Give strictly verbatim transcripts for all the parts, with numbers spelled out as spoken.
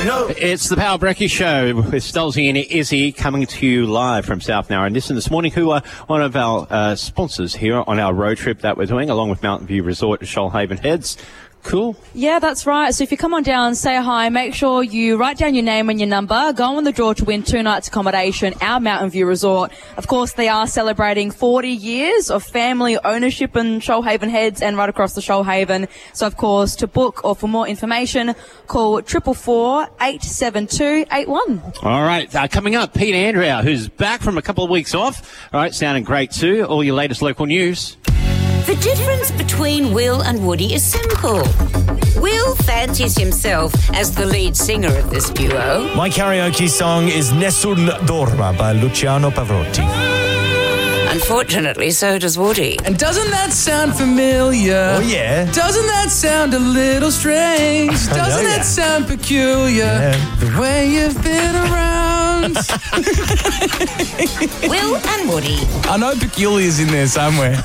Righty-ho. It's the Power Brekkie Show with Stolzy and Izzy coming to you live from South Nowra Nissan this morning, who are one of our uh, sponsors here on our road trip that we're doing, along with Mountain View Resort to Shoalhaven Heads. Cool. Yeah, that's right. So if you come on down, say hi, make sure you write down your name and your number, go on the draw to win two nights accommodation, our Mountain View Resort. Of course, they are celebrating forty years of family ownership in Shoalhaven Heads and right across the Shoalhaven. So, of course, to book or for more information, call triple four eight seven two eight one. All right. Uh, coming up, Pete Andrea, who's back from a couple of weeks off. All right, sounding great too. All your latest local news. The difference between Will and Woody is simple. Will fancies himself as the lead singer of this duo. My karaoke song is Nessun Dorma by Luciano Pavarotti. Unfortunately, so does Woody. And doesn't that sound familiar? Oh, yeah. Doesn't that sound a little strange? Doesn't that yeah. sound peculiar? Yeah. The way you've been around. Will and Woody. I know peculiar's in there somewhere.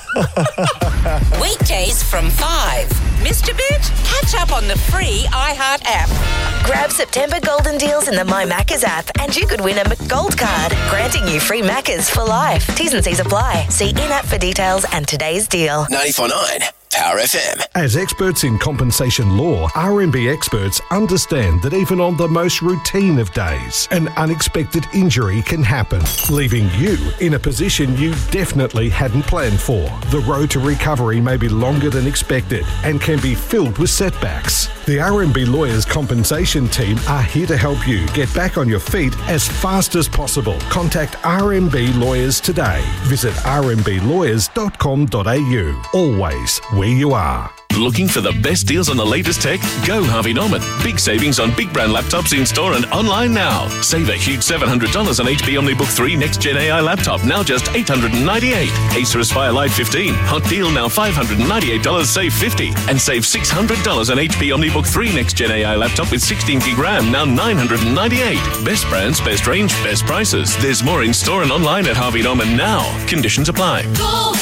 Weekdays from five. Missed a bit? Catch up on the free iHeart app. Grab September golden deals in the My Maccas app and you could win a McGold card, granting you free Maccas for life. T's and C's apply. See in-app for details and today's deal. ninety-four point nine Power F M. As experts in compensation law, R M B experts understand that even on the most routine of days, an unexpected injury can happen, leaving you in a position you definitely hadn't planned for. The road to recovery may be longer than expected and can be filled with setbacks. The R M B Lawyers Compensation Team are here to help you get back on your feet as fast as possible. Contact R M B Lawyers today. Visit r m b lawyers dot com dot a u. Always where you are. Looking for the best deals on the latest tech? Go Harvey Norman. Big savings on big brand laptops in store and online now. Save a huge seven hundred dollars on H P OmniBook three Next Gen A I laptop, now just eight hundred ninety-eight dollars. Acer Aspire Lite fifteen, hot deal now five hundred ninety-eight dollars, save fifty dollars. And save six hundred dollars on H P OmniBook three Next Gen A I laptop with sixteen gig RAM, now nine hundred ninety-eight dollars. Best brands, best range, best prices. There's more in store and online at Harvey Norman now. Conditions apply. Go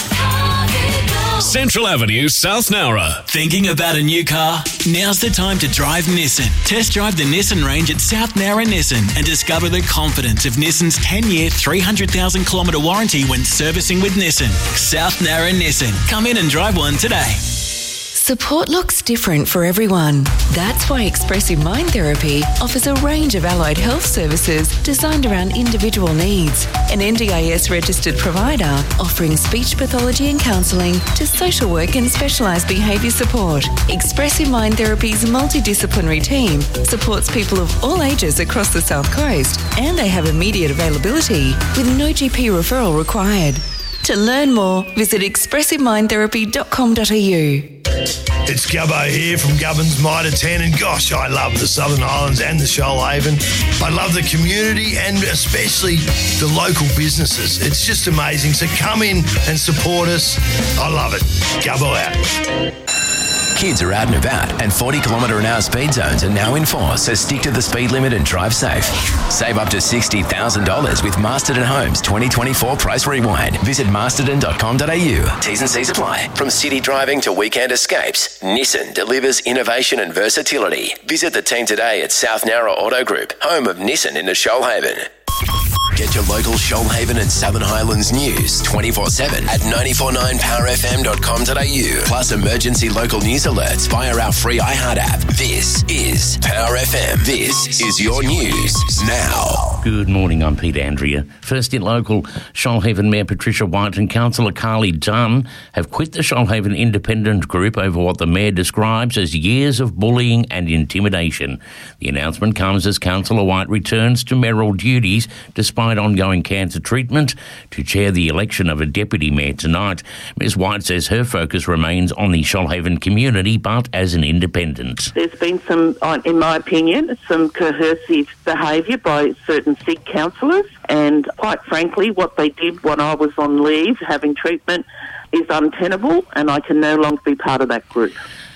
Central Avenue, South Nowra. Thinking about a new car? Now's the time to drive Nissan. Test drive the Nissan range at South Nowra Nissan and discover the confidence of Nissan's ten-year, three hundred thousand kilometre warranty when servicing with Nissan. South Nowra Nissan. Come in and drive one today. Support looks different for everyone. That's why Expressive Mind Therapy offers a range of allied health services designed around individual needs. An N D I S registered provider offering speech pathology and counselling to social work and specialised behaviour support. Expressive Mind Therapy's multidisciplinary team supports people of all ages across the South Coast, and they have immediate availability with no G P referral required. To learn more, visit expressive mind therapy dot com dot a u. It's Gubbo here from Gubbins Mitre ten, and gosh, I love the Southern Highlands and the Shoalhaven. I love the community and especially the local businesses. It's just amazing. So come in and support us. I love it. Gubbo out. Kids are out and about, and forty kilometre an hour speed zones are now in force, so stick to the speed limit and drive safe. Save up to sixty thousand dollars with Masterton Homes twenty twenty-four Price Rewind. Visit masterton dot com dot a u. T's and C's apply. From city driving to weekend escapes, Nissan delivers innovation and versatility. Visit the team today at South Nowra Auto Group, home of Nissan in the Shoalhaven. Get your local Shoalhaven and Southern Highlands news twenty-four seven at nine four nine power f m dot com dot a u. Plus emergency local news alerts via our free iHeart app. This is Power F M. This is your news now. Good morning, I'm Pete Andrea. First in local, Shoalhaven Mayor Patricia White and Councillor Carly Dunn have quit the Shoalhaven Independent Group over what the Mayor describes as years of bullying and intimidation. The announcement comes as Councillor White returns to mayoral duties despite ongoing cancer treatment to chair the election of a deputy mayor tonight. Ms White says her focus remains on the Shoalhaven community, but as an independent. There's been some, in my opinion, some coercive behaviour by certain sick councillors, and quite frankly, what they did when I was on leave having treatment is untenable, and I can no longer be part of that group.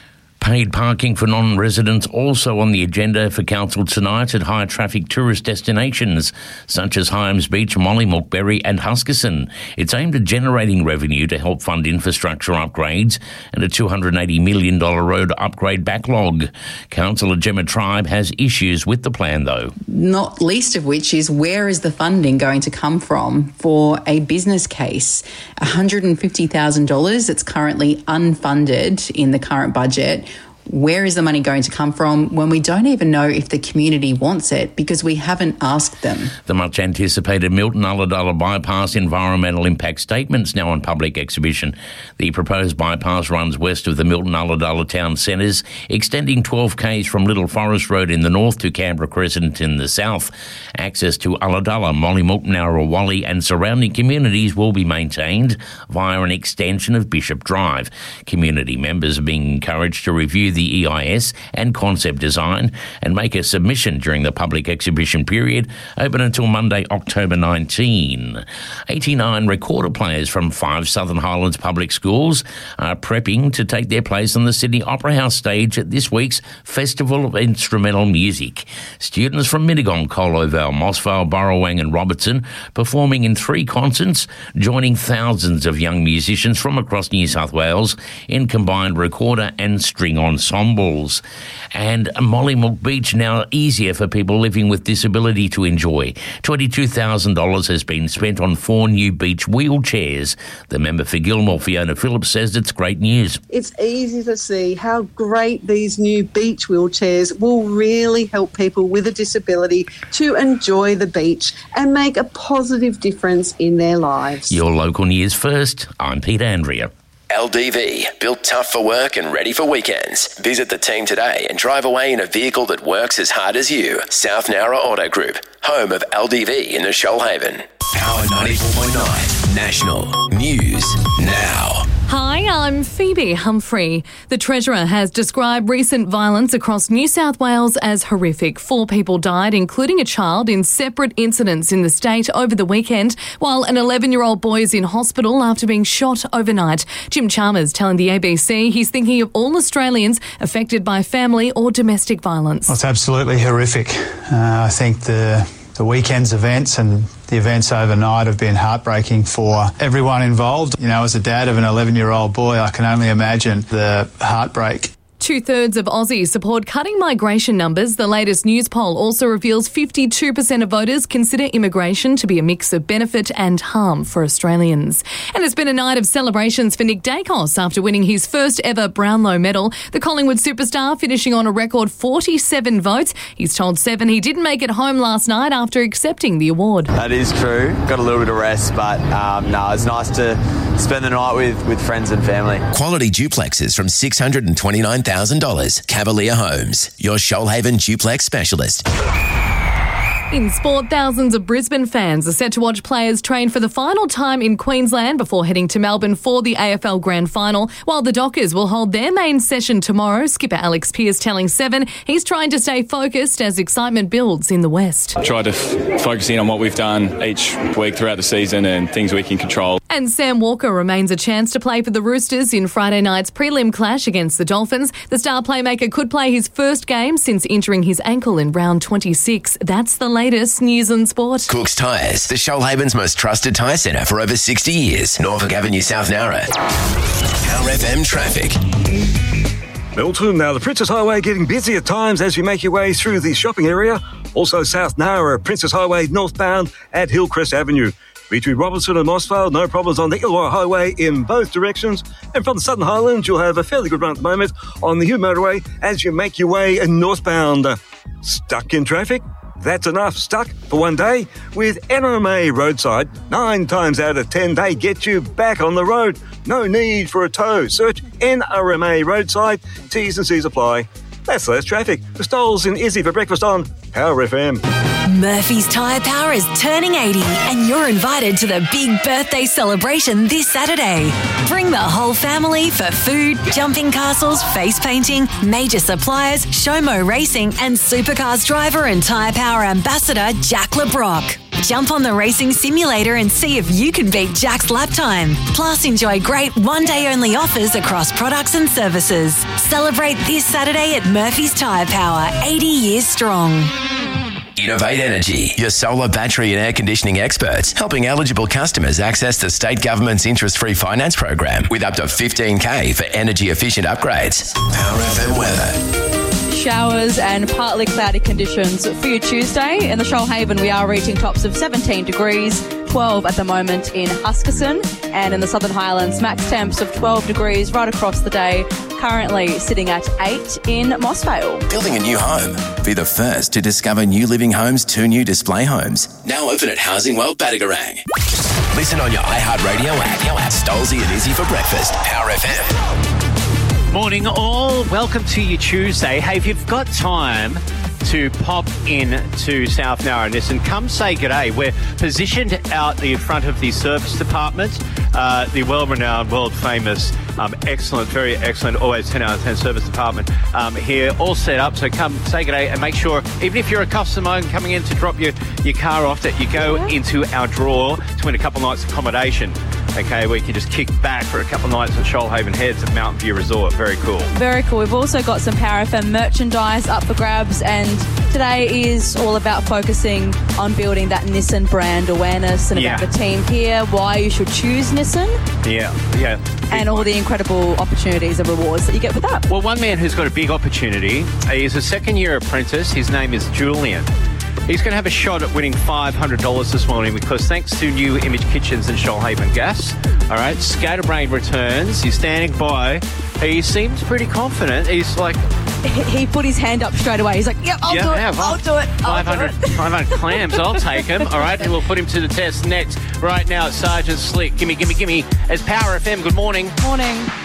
Paid parking for non-residents also on the agenda for council tonight at high-traffic tourist destinations such as Hyams Beach, Mollymook, Berry and Huskisson. It's aimed at generating revenue to help fund infrastructure upgrades and a two hundred eighty million dollars road upgrade backlog. Councillor Gemma Tribe has issues with the plan though. Not least of which is where is the funding going to come from for a business case? one hundred fifty thousand dollars that's currently unfunded in the current budget. Where is the money going to come from when we don't even know if the community wants it because we haven't asked them? The much-anticipated Milton-Ulladulla bypass environmental impact statement's now on public exhibition. The proposed bypass runs west of the Milton-Ulladulla town centres, extending twelve k's from Little Forest Road in the north to Canberra Crescent in the south. Access to Ulladulla, Mollymook, Narrawalli and surrounding communities will be maintained via an extension of Bishop Drive. Community members are being encouraged to review the E I S and concept design and make a submission during the public exhibition period, open until Monday, October nineteenth. eighty-nine recorder players from five Southern Highlands public schools are prepping to take their place on the Sydney Opera House stage at this week's Festival of Instrumental Music. Students from Mittagong, Colovale, Mossvale, Borrowang and Robertson performing in three concerts, joining thousands of young musicians from across New South Wales in combined recorder and string ensembles. And Mollymook Beach now easier for people living with disability to enjoy. twenty-two thousand dollars has been spent on four new beach wheelchairs. The member for Gilmore, Fiona Phillips, says it's great news. It's easy to see how great these new beach wheelchairs will really help people with a disability to enjoy the beach and make a positive difference in their lives. Your local news first. I'm Peter Andrea. L D V, built tough for work and ready for weekends. Visit the team today and drive away in a vehicle that works as hard as you. South Nowra Auto Group, home of L D V in the Shoalhaven. Power ninety-four point nine, National News Now. Hi, I'm Phoebe Humphrey. The Treasurer has described recent violence across New South Wales as horrific. Four people died, including a child, in separate incidents in the state over the weekend, while an eleven-year-old boy is in hospital after being shot overnight. Jim Chalmers telling the A B C he's thinking of all Australians affected by family or domestic violence. Well, it's absolutely horrific. Uh, I think the the weekend's events and the events overnight have been heartbreaking for everyone involved. You know, as a dad of an eleven-year-old boy, I can only imagine the heartbreak. Two-thirds of Aussies support cutting migration numbers. The latest news poll also reveals fifty-two percent of voters consider immigration to be a mix of benefit and harm for Australians. And it's been a night of celebrations for Nick Dacos after winning his first ever Brownlow medal. The Collingwood superstar finishing on a record forty-seven votes. He's told Seven he didn't make it home last night after accepting the award. That is true. Got a little bit of rest, but um, no, it's nice to spend the night with, with friends and family. Quality duplexes from six hundred twenty-nine thousand dollars. Cavalier Homes, your Shoalhaven duplex specialist. In sport, thousands of Brisbane fans are set to watch players train for the final time in Queensland before heading to Melbourne for the A F L Grand Final, while the Dockers will hold their main session tomorrow. Skipper Alex Pearce telling Seven he's trying to stay focused as excitement builds in the West. Try to f- focus in on what we've done each week throughout the season and things we can control. And Sam Walker remains a chance to play for the Roosters in Friday night's prelim clash against the Dolphins. The star playmaker could play his first game since injuring his ankle in round twenty-six. That's the latest news and sport. Cook's Tyres, the Shoalhaven's most trusted tyre centre for over sixty years. Norfolk Avenue, South Nowra. Power F M traffic. Milton, now the Princess Highway getting busy at times as you make your way through the shopping area. Also South Nowra, Princess Highway northbound at Hillcrest Avenue. Between Robertson and Mossvale, no problems on the Illawarra Highway in both directions. And from the Southern Highlands, you'll have a fairly good run at the moment on the Hume Motorway as you make your way northbound. Stuck in traffic? That's enough. Stuck for one day with N R M A Roadside. Nine times out of ten, they get you back on the road. No need for a tow. Search N R M A Roadside. T's and C's apply. That's less traffic. The Stoles and Izzy for breakfast on Power F M. Murphy's Tyre Power is turning eighty and you're invited to the big birthday celebration this Saturday. Bring the whole family for food, jumping castles, face painting, major suppliers, Showmo Racing and Supercars driver and Tyre Power ambassador Jack LeBrock. Jump on the racing simulator and see if you can beat Jack's lap time. Plus, enjoy great one-day-only offers across products and services. Celebrate this Saturday at Murphy's Tyre Power, eighty years strong. Innovate Energy, your solar, battery and air conditioning experts, helping eligible customers access the state government's interest-free finance program with up to fifteen K for energy-efficient upgrades. Power F M weather. Showers and partly cloudy conditions for you Tuesday. In the Shoalhaven, we are reaching tops of seventeen degrees, twelve at the moment in Huskisson, and in the Southern Highlands, max temps of twelve degrees right across the day, currently sitting at eight in Mossvale. Building a new home? Be the first to discover New Living Homes' two new display homes. Now open at Housing World Badagarang. Listen on your iHeartRadio app. Stolzy and Izzy for breakfast. Power F M. Morning all, welcome to your Tuesday. Hey, if you've got time to pop in to South Nowra Nissan, come say g'day. We're positioned out the front of the service department, uh, the well-renowned, world-famous, um, excellent, very excellent, always ten out of ten service department um, here, all set up. So come say g'day and make sure, even if you're a customer coming in to drop your, your car off, that you go into our draw to win a couple nights accommodation. Okay, we can just kick back for a couple of nights at Shoalhaven Heads at Mountain View Resort. Very cool. Very cool. We've also got some Power F M merchandise up for grabs, and today is all about focusing on building that Nissan brand awareness and Yeah. about the team here, why you should choose Nissan, Yeah, yeah. and all the incredible opportunities and rewards that you get with that. Well, one man who's got a big opportunity, he's a second-year apprentice. His name is Julian. He's going to have a shot at winning five hundred dollars this morning because thanks to New Image Kitchens and Shoalhaven Gas, all right, Scatterbrain returns. He's standing by. He seems pretty confident. He's like... He, he put his hand up straight away. He's like, yep, I'll yeah, do it. yeah, I'll do it. I'll five hundred, do it. five hundred clams, I'll take him. All right, and we'll put him to the test next. Right now, it's Sergeant Slick. Gimme, gimme, gimme. As Power F M, good morning. Morning.